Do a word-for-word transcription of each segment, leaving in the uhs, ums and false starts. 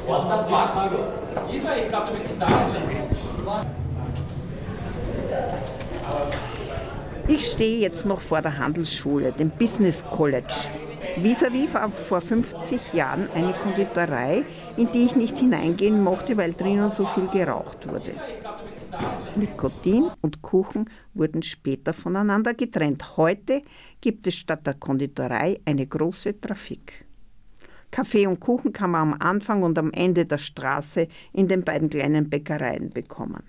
Isa, ich glaube, du bist nicht da. Ich stehe jetzt noch vor der Handelsschule, dem Business College. Vis-à-vis war vor fünfzig Jahren eine Konditorei, in die ich nicht hineingehen mochte, weil drinnen so viel geraucht wurde. Nikotin und Kuchen wurden später voneinander getrennt. Heute gibt es statt der Konditorei eine große Trafik. Kaffee und Kuchen kann man am Anfang und am Ende der Straße in den beiden kleinen Bäckereien bekommen.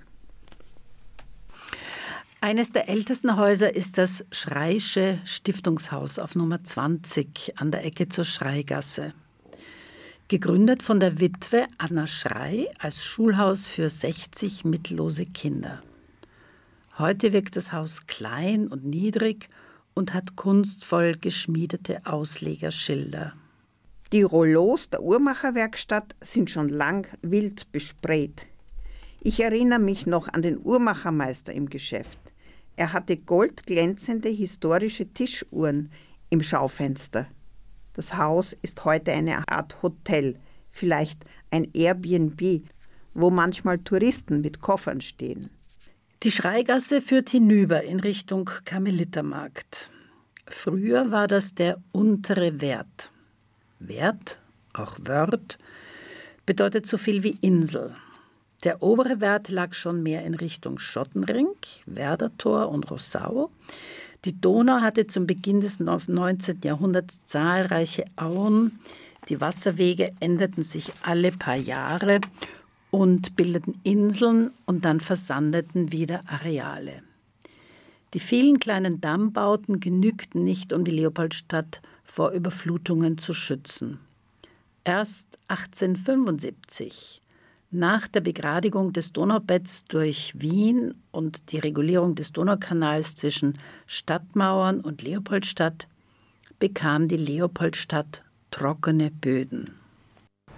Eines der ältesten Häuser ist das Schreische Stiftungshaus auf Nummer zwanzig an der Ecke zur Schreigasse. Gegründet von der Witwe Anna Schrei als Schulhaus für sechzig mittellose Kinder. Heute wirkt das Haus klein und niedrig und hat kunstvoll geschmiedete Auslegerschilder. Die Rollos der Uhrmacherwerkstatt sind schon lang wild besprayt. Ich erinnere mich noch an den Uhrmachermeister im Geschäft. Er hatte goldglänzende historische Tischuhren im Schaufenster. Das Haus ist heute eine Art Hotel, vielleicht ein Airbnb, wo manchmal Touristen mit Koffern stehen. Die Schreigasse führt hinüber in Richtung Karmelitermarkt. Früher war das der untere Wert. Wert, auch Wörth, bedeutet so viel wie Insel. Der obere Wert lag schon mehr in Richtung Schottenring, Werdertor und Rossau. Die Donau hatte zum Beginn des neunzehnten Jahrhunderts zahlreiche Auen. Die Wasserwege änderten sich alle paar Jahre und bildeten Inseln und dann versandeten wieder Areale. Die vielen kleinen Dammbauten genügten nicht, um die Leopoldstadt vor Überflutungen zu schützen. Erst achtzehnhundertfünfundsiebzig, nach der Begradigung des Donaubetts durch Wien und die Regulierung des Donaukanals zwischen Stadtmauern und Leopoldstadt, bekam die Leopoldstadt trockene Böden.